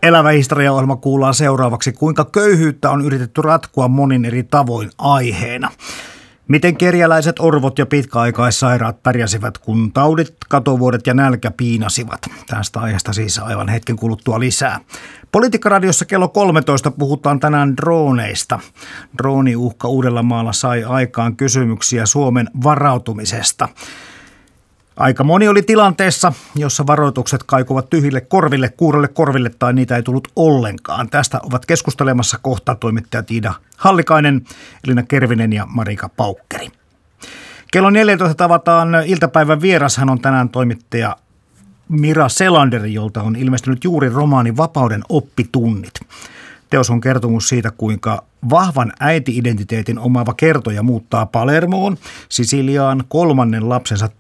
Elävä historiaohjelma kuullaan seuraavaksi, kuinka köyhyyttä on yritetty ratkoa monin eri tavoin aiheena. Miten kerjäläiset, orvot ja pitkäaikaissairaat pärjäsivät, kun taudit, katovuodet ja nälkä piinasivat. Tästä aiheesta siis aivan hetken kuluttua lisää. Politiikkaradiossa kello 13 puhutaan tänään droneista. Drooniuhka Uudellamaalla sai aikaan kysymyksiä Suomen varautumisesta. Aika moni oli tilanteessa, jossa varoitukset kaikuvat tyhjille korville, kuuroille korville tai niitä ei tullut ollenkaan. Tästä ovat keskustelemassa kohta toimittajat Iida Hallikainen, Elina Kervinen ja Marika Paukkeri. Kello 14 tavataan iltapäivän vieras. Hän on tänään toimittaja Mira Selander, jolta on ilmestynyt juuri romaani Vapauden oppitunnit. Teos on kertomus siitä, kuinka vahvan äiti-identiteetin omaava kertoja muuttaa Palermoon, Sisiliaan, kolmannen lapsensa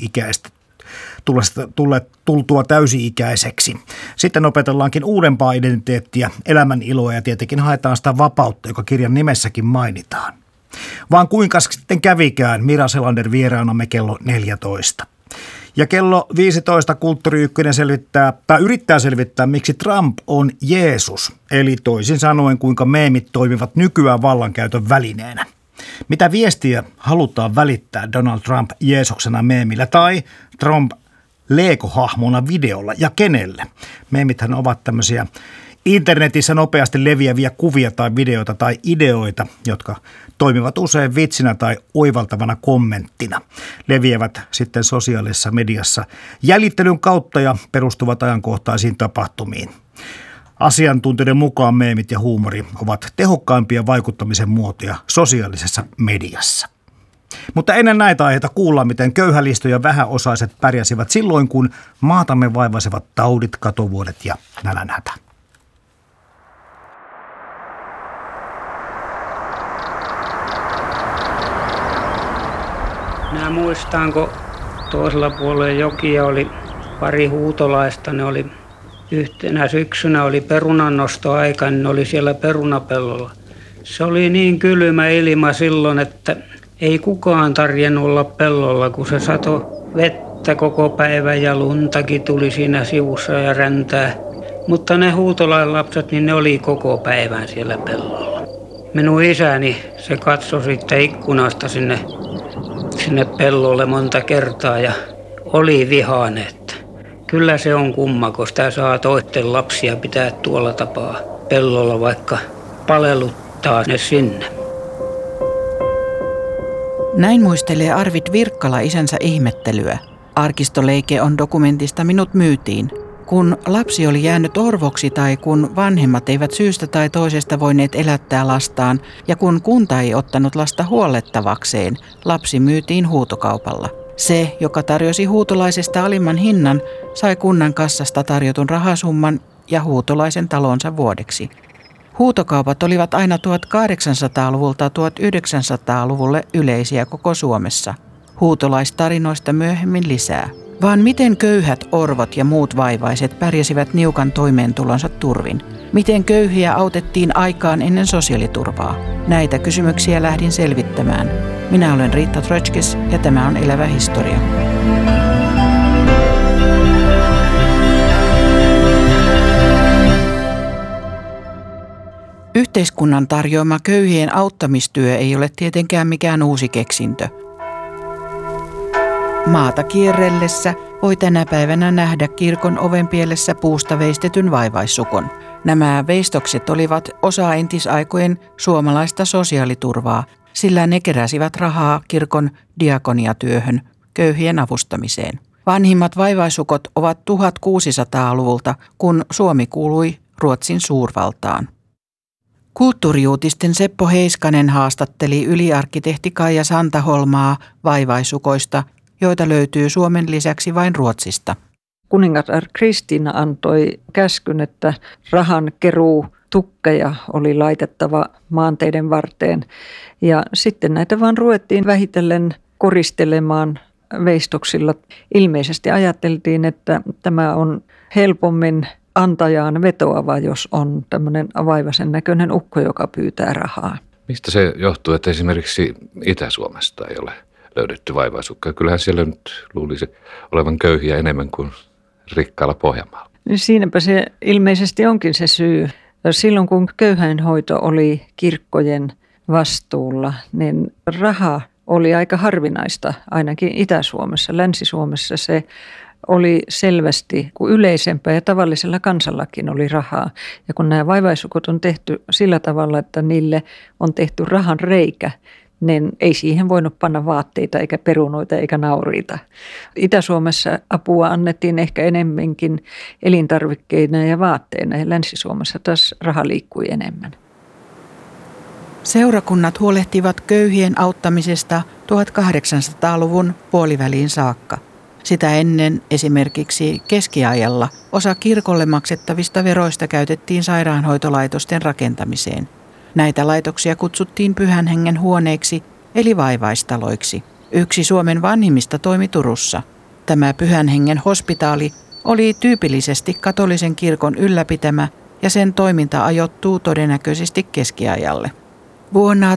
tultua täysi-ikäiseksi. Sitten opetellaankin uudempaa identiteettiä, elämän iloa ja tietenkin haetaan sitä vapautta, joka kirjan nimessäkin mainitaan. Vaan kuinka sitten kävikään, Mira Selander vieraanamme kello 14. Ja kello 15 Kulttuuri Ykkönen yrittää selvittää, miksi Trump on Jeesus, eli toisin sanoen kuinka meemit toimivat nykyään vallankäytön välineenä. Mitä viestiä halutaan välittää Donald Trump Jeesuksena meemillä tai Trump Lego-hahmona videolla ja kenelle? Meemithän ovat tämmöisiä internetissä nopeasti leviäviä kuvia tai videoita tai ideoita, jotka toimivat usein vitsinä tai oivaltavana kommenttina. Leviävät sitten sosiaalisessa mediassa jäljittelyn kautta ja perustuvat ajankohtaisiin tapahtumiin. Asiantuntijoiden mukaan meemit ja huumori ovat tehokkaimpia vaikuttamisen muotoja sosiaalisessa mediassa. Mutta ennen näitä aiheita kuullaan, miten köyhälistö ja vähäosaiset pärjäsivät silloin, kun maatamme vaivasivat taudit, katovuodet ja nälänhätä. Minä muistan, kun toisella puolella jokia oli pari huutolaista. Ne oli yhtenä syksynä oli perunannostoaika, niin ne oli siellä perunapellolla. Se oli niin kylmä ilma silloin, että ei kukaan tarjennut olla pellolla, kun se satoi vettä koko päivän ja luntakin tuli siinä sivussa ja räntää. Mutta ne huutolain lapset, niin ne oli koko päivän siellä pellolla. Minun isäni, se katsoi sitten ikkunasta sinne pellolle monta kertaa ja oli vihainen, että kyllä se on kumma, kun sitä saa toisten lapsia pitää tuolla tapaa pellolla, vaikka paleluttaa ne sinne. Näin muistelee Arvid Virkkala isänsä ihmettelyä. Arkistoleike on dokumentista Minut myytiin. Kun lapsi oli jäänyt orvoksi tai kun vanhemmat eivät syystä tai toisesta voineet elättää lastaan ja kun kunta ei ottanut lasta huollettavakseen, lapsi myytiin huutokaupalla. Se, joka tarjosi huutolaisesta alimman hinnan, sai kunnan kassasta tarjotun rahasumman ja huutolaisen talonsa vuodeksi. Huutokaupat olivat aina 1800-luvulta 1900-luvulle yleisiä koko Suomessa. Huutolaistarinoista myöhemmin lisää. Vaan miten köyhät orvot ja muut vaivaiset pärjäsivät niukan toimeentulonsa turvin? Miten köyhiä autettiin aikaan ennen sosiaaliturvaa? Näitä kysymyksiä lähdin selvittämään. Minä olen Riitta Trötskes ja tämä on Elävä historia. Yhteiskunnan tarjoama köyhien auttamistyö ei ole tietenkään mikään uusi keksintö. Maata kierrellessä voi tänä päivänä nähdä kirkon ovenpielessä puusta veistetyn vaivaissukon. Nämä veistokset olivat osa entisaikojen suomalaista sosiaaliturvaa, sillä ne keräsivät rahaa kirkon diakoniatyöhön, köyhien avustamiseen. Vanhimmat vaivaisukot ovat 1600-luvulta, kun Suomi kuului Ruotsin suurvaltaan. Kulttuuriuutisten Seppo Heiskanen haastatteli yliarkkitehti Kaija Santaholmaa vaivaisukoista, joita löytyy Suomen lisäksi vain Ruotsista. Kuningatar Kristiina antoi käskyn, että rahan keruu tukkeja oli laitettava maanteiden varteen. Ja sitten näitä vaan ruvettiin vähitellen koristelemaan veistoksilla. Ilmeisesti ajateltiin, että tämä on helpommin antajaan vetoava, jos on tämmöinen vaivaisen näköinen ukko, joka pyytää rahaa. Mistä se johtuu, että esimerkiksi Itä-Suomesta ei ole löydetty vaivaisukkaa? Kyllähän siellä nyt luulisi olevan köyhiä enemmän kuin rikkaalla Pohjanmaalla. Siinäpä se ilmeisesti onkin se syy. Silloin kun köyhäinhoito oli kirkkojen vastuulla, niin raha oli aika harvinaista, ainakin Itä-Suomessa. Länsi-Suomessa se oli selvästi yleisempää ja tavallisella kansallakin oli rahaa. Ja kun nämä vaivaisukot on tehty sillä tavalla, että niille on tehty rahan reikä, niin ei siihen voinut panna vaatteita eikä perunoita eikä nauriita. Itä-Suomessa apua annettiin ehkä enemmänkin elintarvikkeina ja vaatteina ja Länsi-Suomessa taas raha liikkui enemmän. Seurakunnat huolehtivat köyhien auttamisesta 1800-luvun puoliväliin saakka. Sitä ennen esimerkiksi keskiajalla osa kirkolle maksettavista veroista käytettiin sairaanhoitolaitosten rakentamiseen. Näitä laitoksia kutsuttiin Pyhän Hengen huoneiksi eli vaivaistaloiksi. Yksi Suomen vanhimmista toimi Turussa. Tämä Pyhän Hengen hospitaali oli tyypillisesti katolisen kirkon ylläpitämä ja sen toiminta ajoittuu todennäköisesti keskiajalle. Vuonna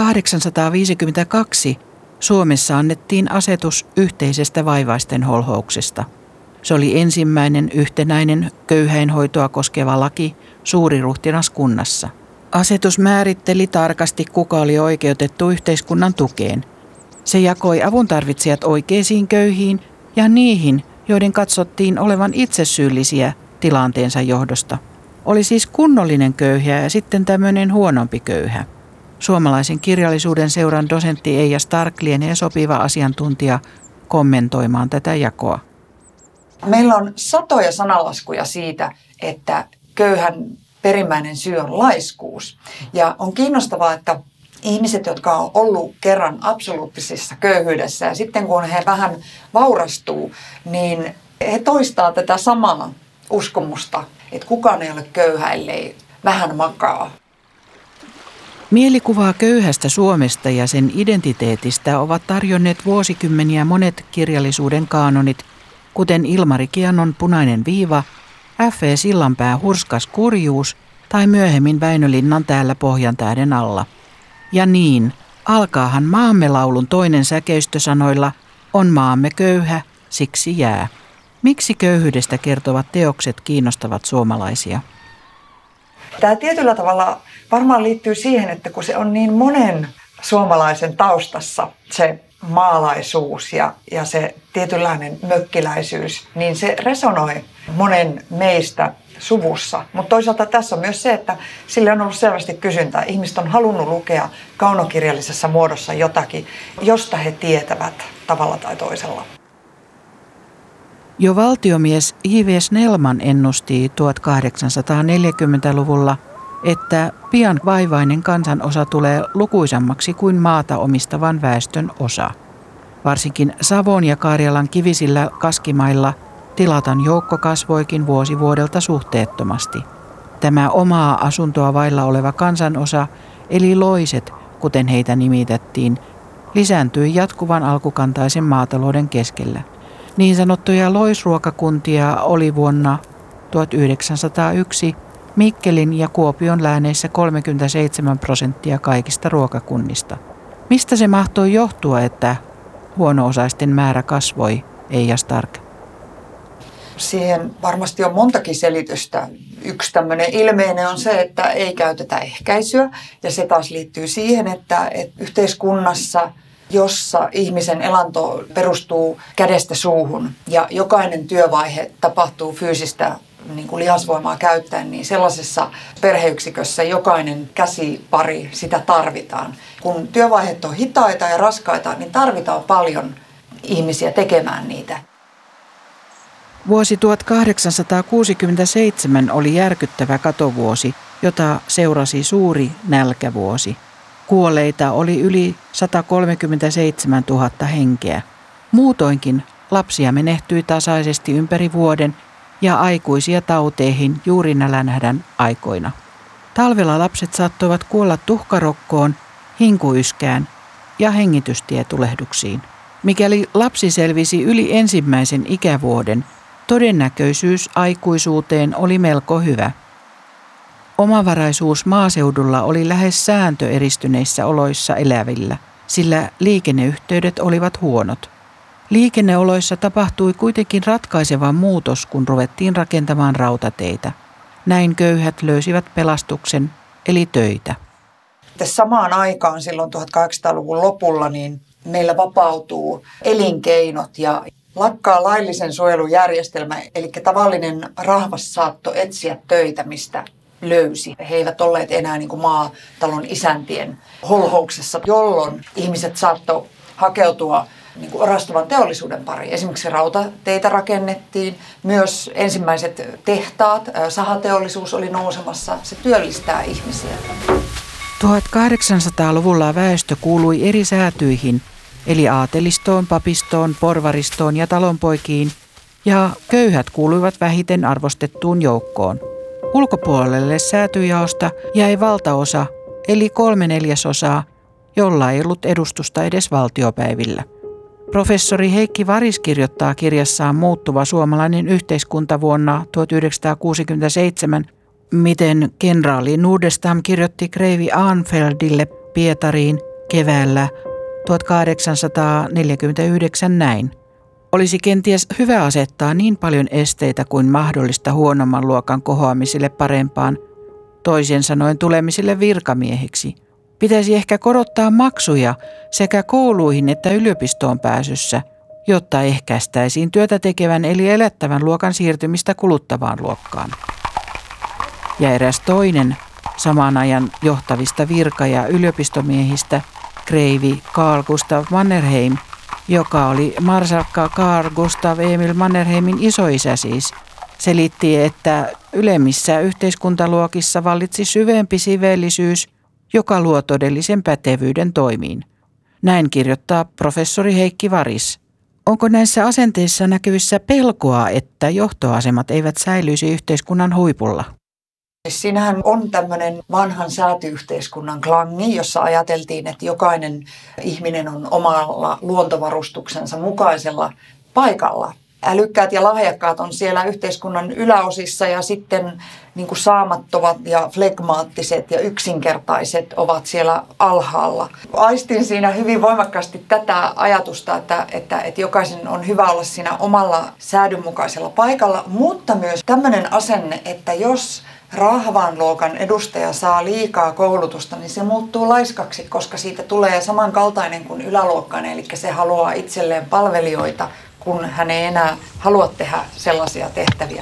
1852 Suomessa annettiin asetus yhteisestä vaivaisten holhouksesta. Se oli ensimmäinen yhtenäinen köyhäinhoitoa koskeva laki suuriruhtinaskunnassa. Asetus määritteli tarkasti, kuka oli oikeutettu yhteiskunnan tukeen. Se jakoi avuntarvitsijat oikeisiin köyhiin ja niihin, joiden katsottiin olevan itse syyllisiä tilanteensa johdosta. Oli siis kunnollinen köyhä ja sitten tämmöinen huonompi köyhä. Suomalaisen kirjallisuuden seuran dosentti Eija Stark lienee sopiva asiantuntija kommentoimaan tätä jakoa. Meillä on satoja sananlaskuja siitä, että köyhän perimmäinen syy on laiskuus. Ja on kiinnostavaa, että ihmiset, jotka on ollut kerran absoluuttisessa köyhyydessä ja sitten kun he vähän vaurastuu, niin he toistaa tätä samaa uskomusta, että kukaan ei ole köyhä, ellei vähän makaa. Mielikuvaa köyhästä Suomesta ja sen identiteetistä ovat tarjonneet vuosikymmeniä monet kirjallisuuden kaanonit, kuten Ilmari Kianon Punainen viiva, F.E. Sillanpää Hurskas kurjuus tai myöhemmin Väinö Linnan Täällä Pohjantähden alla. Ja niin, alkaahan maamme laulun toinen säkeistö sanoilla, on maamme köyhä, siksi jää. Miksi köyhyydestä kertovat teokset kiinnostavat suomalaisia? Tämä tietyllä tavalla varmaan liittyy siihen, että kun se on niin monen suomalaisen taustassa se maalaisuus ja se tietynlainen mökkiläisyys, niin se resonoi monen meistä suvussa. Mutta toisaalta tässä on myös se, että sille on ollut selvästi kysyntää. Ihmiset on halunnut lukea kaunokirjallisessa muodossa jotakin, josta he tietävät tavalla tai toisella. Jo valtiomies J.V. Snellman ennusti 1840-luvulla, että pian vaivainen kansanosa tulee lukuisammaksi kuin maata omistavan väestön osa. Varsinkin Savon ja Karjalan kivisillä kaskimailla tilatan joukko kasvoikin vuosi vuodelta suhteettomasti. Tämä omaa asuntoa vailla oleva kansanosa, eli loiset, kuten heitä nimitettiin, lisääntyi jatkuvan alkukantaisen maatalouden keskellä. Niin sanottuja loisruokakuntia oli vuonna 1901 Mikkelin ja Kuopion lääneissä 37% kaikista ruokakunnista. Mistä se mahtoi johtua, että huono-osaisten määrä kasvoi, Eija Stark? Siihen varmasti on montakin selitystä. Yksi tämmöinen ilmeinen on se, että ei käytetä ehkäisyä. Ja se taas liittyy siihen, että yhteiskunnassa, jossa ihmisen elanto perustuu kädestä suuhun ja jokainen työvaihe tapahtuu fyysistä lihasvoimaa käyttäen, niin sellaisessa perheyksikössä jokainen käsipari sitä tarvitaan. Kun työvaiheet on hitaita ja raskaita, niin tarvitaan paljon ihmisiä tekemään niitä. Vuosi 1867 oli järkyttävä katovuosi, jota seurasi suuri nälkävuosi. Kuolleita oli yli 137 000 henkeä. Muutoinkin lapsia menehtyi tasaisesti ympäri vuoden ja aikuisia tauteihin juuri nälänhädän aikoina. Talvella lapset saattoivat kuolla tuhkarokkoon, hinkuyskään ja hengitystietulehduksiin. Mikäli lapsi selvisi yli ensimmäisen ikävuoden, todennäköisyys aikuisuuteen oli melko hyvä. Omavaraisuus maaseudulla oli lähes sääntö eristyneissä oloissa elävillä, sillä liikenneyhteydet olivat huonot. Liikenneoloissa tapahtui kuitenkin ratkaiseva muutos, kun ruvettiin rakentamaan rautateitä. Näin köyhät löysivät pelastuksen, eli töitä. Samaan aikaan silloin 1800-luvun lopulla niin meillä vapautuu elinkeinot ja lakkaa laillisen suojelun järjestelmä, eli tavallinen rahvas saattoi etsiä töitä, mistä löysi. He eivät olleet enää niin kuin maatalon isäntien holhouksessa, jolloin ihmiset saattoi hakeutua niin kuin orastavan teollisuuden pariin. Esimerkiksi rautateitä rakennettiin, myös ensimmäiset tehtaat, sahateollisuus oli nousemassa, se työllistää ihmisiä. 1800-luvulla väestö kuului eri säätyihin, eli aatelistoon, papistoon, porvaristoon ja talonpoikiin, ja köyhät kuuluivat vähiten arvostettuun joukkoon. Ulkopuolelle säätyjaosta jäi valtaosa, eli 3/4, jolla ei ollut edustusta edes valtiopäivillä. Professori Heikki Varis kirjoittaa kirjassaan Muuttuva suomalainen yhteiskunta vuonna 1967, miten kenraali Nordestam kirjoitti kreivi Arnfeldille Pietariin keväällä 1849 näin. Olisi kenties hyvä asettaa niin paljon esteitä kuin mahdollista huonomman luokan kohoamiselle parempaan, toisin sanoen tulemiselle virkamiehiksi. Pitäisi ehkä korottaa maksuja sekä kouluihin että yliopistoon pääsyssä, jotta ehkäistäisiin työtä tekevän eli elättävän luokan siirtymistä kuluttavaan luokkaan. Ja eräs toinen saman ajan johtavista virka- ja yliopistomiehistä, kreivi Carl Gustav Mannerheim, joka oli marskalkka Carl Gustav Emil Mannerheimin isoisä siis, selitti, että ylemmissä yhteiskuntaluokissa vallitsi syvempi siveellisyys, joka luo todellisen pätevyyden toimiin. Näin kirjoittaa professori Heikki Varis. Onko näissä asenteissa näkyvissä pelkoa, että johtoasemat eivät säilyisi yhteiskunnan huipulla? Siinähän on tämmöinen vanhan säätyyhteiskunnan klangi, jossa ajateltiin, että jokainen ihminen on omalla luontovarustuksensa mukaisella paikalla. Älykkäät ja lahjakkaat on siellä yhteiskunnan yläosissa ja sitten niin kuin saamattomat ja flegmaattiset ja yksinkertaiset ovat siellä alhaalla. Aistin siinä hyvin voimakkaasti tätä ajatusta, että jokaisen on hyvä olla siinä omalla säädynmukaisella paikalla, mutta myös tämmöinen asenne, että jos rahvan luokan edustaja saa liikaa koulutusta, niin se muuttuu laiskaksi, koska siitä tulee samankaltainen kuin yläluokkainen, eli se haluaa itselleen palvelijoita, kun hän ei enää halua tehdä sellaisia tehtäviä.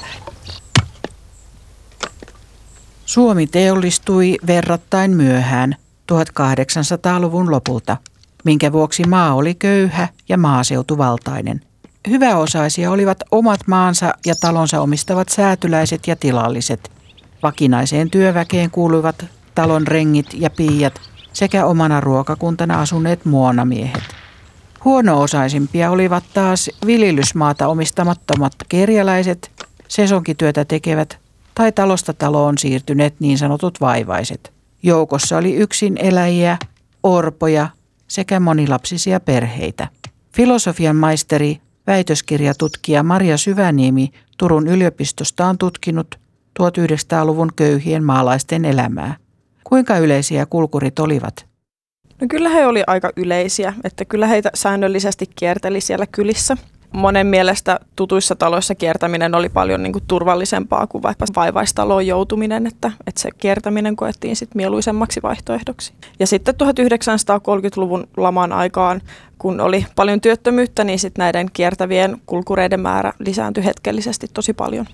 Suomi teollistui verrattain myöhään 1800-luvun lopulta, minkä vuoksi maa oli köyhä ja maaseutuvaltainen. Hyväosaisia olivat omat maansa ja talonsa omistavat säätyläiset ja tilalliset. Vakinaiseen työväkeen kuuluivat talon rengit ja piiat sekä omana ruokakuntana asuneet muonamiehet. Huono-osaisimpia olivat taas viljelysmaata omistamattomat kerjäläiset, sesonkityötä tekevät tai talosta taloon siirtyneet niin sanotut vaivaiset. Joukossa oli yksin eläjiä, orpoja sekä monilapsisia perheitä. Filosofian maisteri, väitöskirjatutkija Maria Syväniemi Turun yliopistosta on tutkinut 1900-luvun köyhien maalaisten elämää. Kuinka yleisiä kulkurit olivat? No kyllä he oli aika yleisiä, että kyllä heitä säännöllisesti kierteli siellä kylissä. Monen mielestä tutuissa taloissa kiertäminen oli paljon niin kuin turvallisempaa kuin vaikka vaivaistaloon joutuminen, että se kiertäminen koettiin sitten mieluisemmaksi vaihtoehdoksi. Ja sitten 1930-luvun laman aikaan, kun oli paljon työttömyyttä, niin sitten näiden kiertävien kulkureiden määrä lisääntyi hetkellisesti tosi paljon.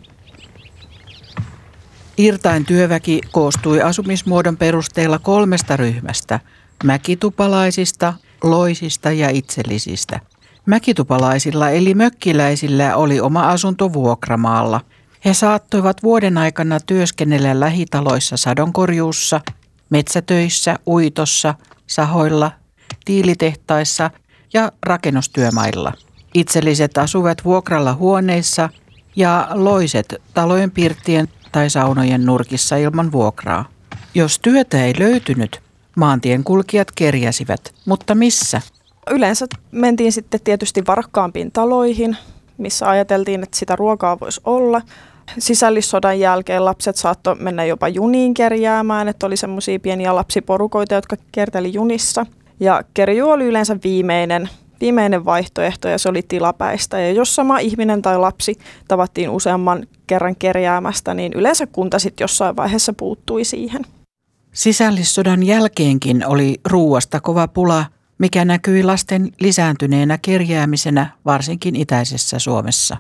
Irtain työväki koostui asumismuodon perusteella 3 ryhmästä: mäkitupalaisista, loisista ja itsellisistä. Mäkitupalaisilla eli mökkiläisillä oli oma asunto vuokramaalla. He saattoivat vuoden aikana työskennellä lähitaloissa sadonkorjuussa, metsätöissä, uitossa, sahoilla, tiilitehtaissa ja rakennustyömailla. Itselliset asuvat vuokralla huoneissa ja loiset talojen pirttien tai saunojen nurkissa ilman vuokraa. Jos työtä ei löytynyt, maantien kulkijat kerjäsivät, mutta missä? Yleensä mentiin sitten tietysti varakkaampiin taloihin, missä ajateltiin, että sitä ruokaa voisi olla. Sisällissodan jälkeen lapset saattoi mennä jopa juniin kerjäämään, että oli semmoisia pieniä lapsiporukoita, jotka kierteli junissa. Ja kerjuu oli yleensä viimeinen viimeinen vaihtoehto ja se oli tilapäistä. Ja jos sama ihminen tai lapsi tavattiin useamman kerran kerjäämästä, niin yleensä kunta sitten jossain vaiheessa puuttui siihen. Sisällissodan jälkeenkin oli ruuasta kova pula, mikä näkyi lasten lisääntyneenä kerjäämisenä varsinkin itäisessä Suomessa.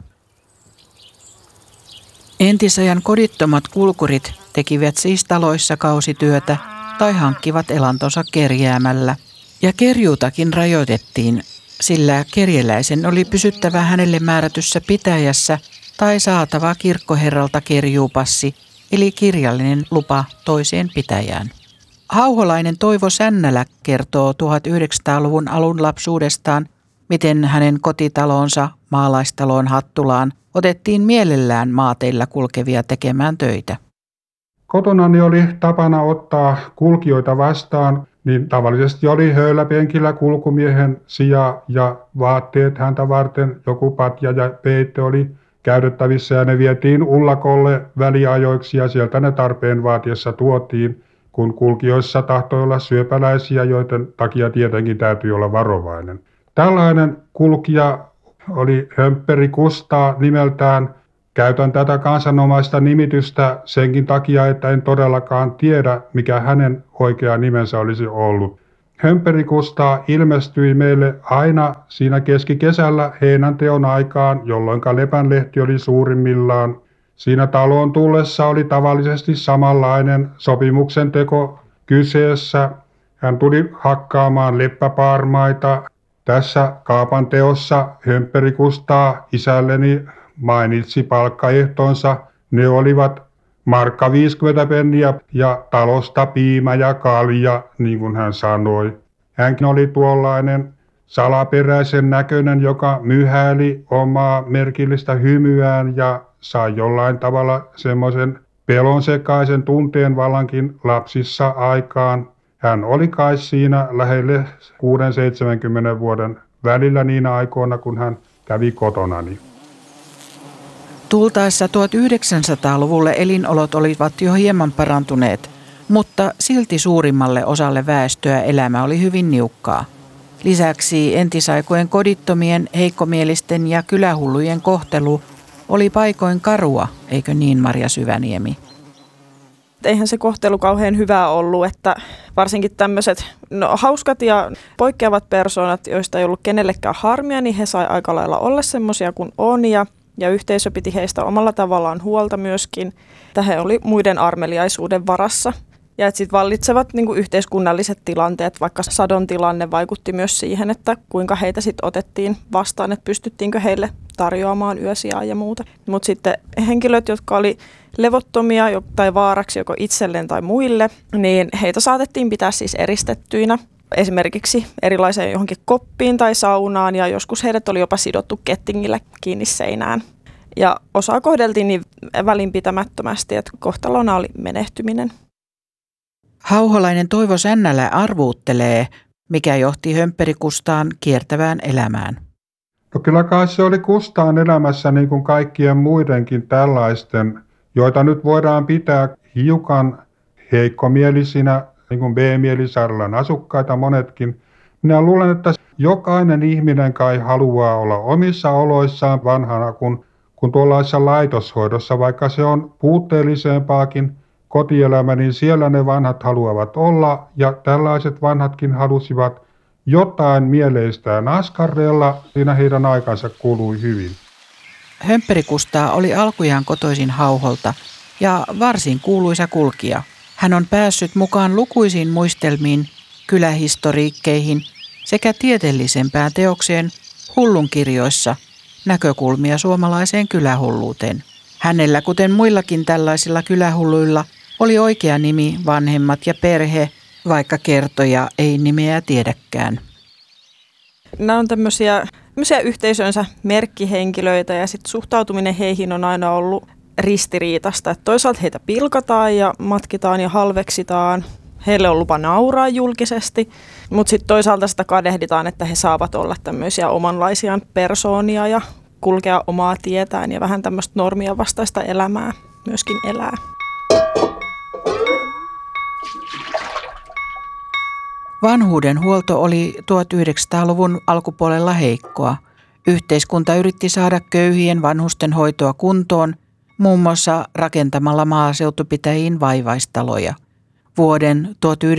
Entisajan kodittomat kulkurit tekivät siis taloissa kausityötä tai hankkivat elantonsa kerjäämällä. Ja kerjuutakin rajoitettiin, sillä kerjäläisen oli pysyttävä hänelle määrätyssä pitäjässä tai saatava kirkkoherralta kerjuupassi, eli kirjallinen lupa toiseen pitäjään. Hauholainen Toivo Sännälä kertoo 1900-luvun alun lapsuudestaan, miten hänen kotitalonsa maalaistaloon Hattulaan otettiin mielellään maateillä kulkevia tekemään töitä. Kotonani oli tapana ottaa kulkijoita vastaan, niin tavallisesti oli höyläpenkillä kulkumiehen sija ja vaatteet häntä varten, joku patja ja peitte oli käytettävissä ja ne vietiin ullakolle väliajoiksi ja sieltä ne tarpeen vaatiessa tuotiin, kun kulkijoissa tahtoi olla syöpäläisiä, joiden takia tietenkin täytyy olla varovainen. Tällainen kulkija oli Hömpperi Kustaa nimeltään. Käytän tätä kansanomaista nimitystä senkin takia, että en todellakaan tiedä, mikä hänen oikea nimensä olisi ollut. Hömpperi Kustaa ilmestyi meille aina siinä keskikesällä heinänteon aikaan, jolloin lepänlehti oli suurimmillaan. Siinä taloon tullessa oli tavallisesti samanlainen sopimuksen teko kyseessä. Hän tuli hakkaamaan leppäpaarmaita. Tässä kaupan teossa Hömpperi Kustaa isälleni mainitsi palkkaehtonsa. Ne olivat markka 50 penniä ja talosta piimä ja kalja, niin kuin hän sanoi. Hänkin oli tuollainen salaperäisen näköinen, joka myhäili omaa merkillistä hymyään ja sai jollain tavalla semmoisen pelonsekaisen tunteen vallankin lapsissa aikaan. Hän oli kai siinä lähelle 6-70 vuoden välillä niinä aikoina, kun hän kävi kotonani. Tultaessa 1900-luvulle elinolot olivat jo hieman parantuneet, mutta silti suurimmalle osalle väestöä elämä oli hyvin niukkaa. Lisäksi entisaikojen kodittomien, heikkomielisten ja kylähullujen kohtelu oli paikoin karua, eikö niin Marja Syväniemi? Eihän se kohtelu kauhean hyvää ollut, että varsinkin tämmöiset hauskat ja poikkeavat persoonat, joista ei ollut kenellekään harmia, niin he sai aika lailla olla semmoisia kuin on ja yhteisö piti heistä omalla tavallaan huolta myöskin, että he oli muiden armeliaisuuden varassa. Ja että sitten vallitsevat niin yhteiskunnalliset tilanteet, vaikka sadon tilanne vaikutti myös siihen, että kuinka heitä sitten otettiin vastaan, että pystyttiinkö heille tarjoamaan yösijaa ja muuta. Mutta sitten henkilöt, jotka oli levottomia tai vaaraksi joko itselleen tai muille, niin heitä saatettiin pitää siis eristettyinä. Esimerkiksi erilaiseen johonkin koppiin tai saunaan ja joskus heidät oli jopa sidottu kettingillä kiinni seinään. Ja osaa kohdeltiin niin välinpitämättömästi, että kohtalona oli menehtyminen. Hauholainen Toivo Sännälä arvuuttelee, mikä johti Hömpperi Kustaan kiertävään elämään. No kyllä kai se oli Kustaan elämässä niin kuin kaikkien muidenkin tällaisten, joita nyt voidaan pitää hiukan heikkomielisinä, niin kuin B-mielisairaalan asukkaita monetkin. Minä luulen, että jokainen ihminen kai haluaa olla omissa oloissaan vanhana kuin tuollaisessa laitoshoidossa, vaikka se on puutteellisempaakin kotielämä, niin siellä ne vanhat haluavat olla ja tällaiset vanhatkin halusivat jotain mieleistään askarrella, siinä heidän aikansa kului hyvin. Hömpperi Kustaa oli alkujaan kotoisin Hauholta ja varsin kuuluisa kulkija. Hän on päässyt mukaan lukuisiin muistelmiin, kylähistoriikkeihin sekä tieteellisempään teokseen Hullunkirjoissa, näkökulmia suomalaiseen kylähulluuteen. Hänellä, kuten muillakin tällaisilla kylähulluilla, oli oikea nimi, vanhemmat ja perhe, vaikka kertoja ei nimeä tiedäkään. Nämä on tämmöisiä yhteisönsä merkkihenkilöitä ja sit suhtautuminen heihin on aina ollut ristiriitasta. Että toisaalta heitä pilkataan ja matkitaan ja halveksitaan. Heille on lupa nauraa julkisesti, mutta sitten toisaalta sitä kadehditaan, että he saavat olla tämmöisiä omanlaisiaan persoonia ja kulkea omaa tietään ja vähän tämmöistä normia vastaista elämää myöskin elää. Vanhuuden huolto oli 1900-luvun alkupuolella heikkoa. Yhteiskunta yritti saada köyhien vanhusten hoitoa kuntoon, muun muassa rakentamalla maaseutupitäjiin vaivaistaloja. Vuoden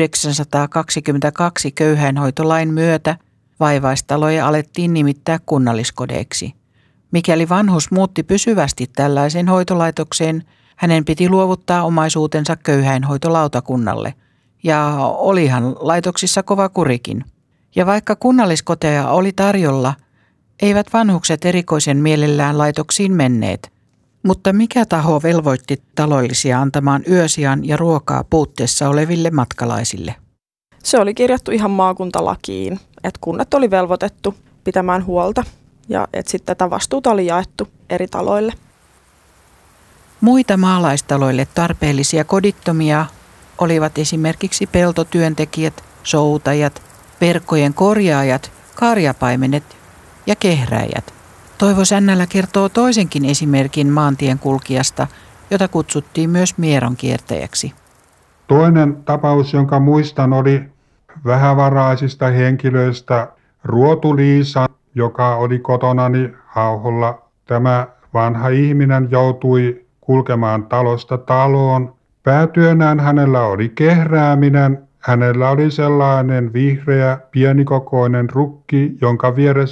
1922 köyhäinhoitolain myötä vaivaistaloja alettiin nimittää kunnalliskodeiksi. Mikäli vanhus muutti pysyvästi tällaiseen hoitolaitokseen, hänen piti luovuttaa omaisuutensa köyhäinhoitolautakunnalle. Ja olihan laitoksissa kova kurikin. Ja vaikka kunnalliskoteja oli tarjolla, eivät vanhukset erikoisen mielellään laitoksiin menneet. Mutta mikä taho velvoitti talollisia antamaan yösijan ja ruokaa puutteessa oleville matkalaisille? Se oli kirjattu ihan maakuntalakiin, että kunnat oli velvoitettu pitämään huolta ja että sitten tätä vastuuta oli jaettu eri taloille. Muita maalaistaloille tarpeellisia kodittomia olivat esimerkiksi peltotyöntekijät, soutajat, verkkojen korjaajat, karjapaimenet ja kehräjät. Toivo Sännälä kertoo toisenkin esimerkin maantien kulkijasta, jota kutsuttiin myös mieronkiertäjäksi. Toinen tapaus, jonka muistan, oli vähävaraisista henkilöistä Ruotu-Liisa, joka oli kotonani Hauholla. Tämä vanha ihminen joutui kulkemaan talosta taloon. Päätyönään hänellä oli kehrääminen. Hänellä oli sellainen vihreä, pienikokoinen rukki, jonka vieressä